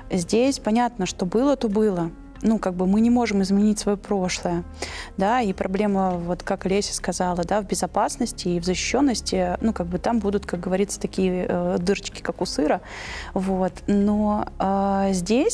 Здесь понятно, что было, то было. Ну, как бы мы не можем изменить свое прошлое, да, и проблема, вот как Леся сказала, да, в безопасности и в защищенности, ну, как бы там будут, как говорится, такие дырочки, как у сыра, вот, но здесь